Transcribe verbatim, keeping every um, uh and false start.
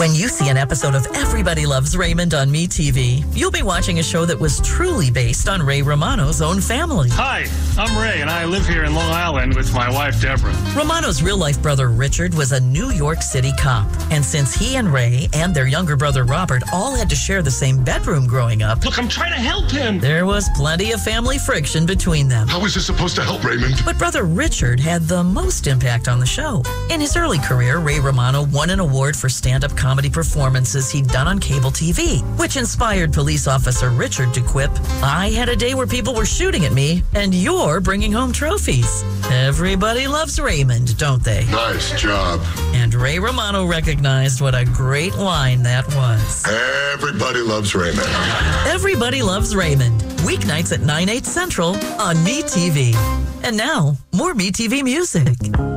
When you see an episode of Everybody Loves Raymond on MeTV, you'll be watching a show that was truly based on Ray Romano's own family. Hi, I'm Ray, and I live here in Long Island with my wife, Deborah. Romano's real-life brother, Richard, was a New York City cop. And since he and Ray and their younger brother, Robert, all had to share the same bedroom growing up, Look, I'm trying to help him. there was plenty of family friction between them. How is this supposed to help, Raymond? But brother Richard had the most impact on the show. In his early career, Ray Romano won an award for stand-up comedy performances he'd done on cable T V, which inspired police officer Richard to quip, "I had a day where people were shooting at me, and you're bringing home trophies. Everybody loves Raymond, don't they?" Nice job. And Ray Romano recognized what a great line that was. Everybody loves Raymond. Everybody Loves Raymond. Weeknights at nine, eight central on MeTV. And now, more MeTV music.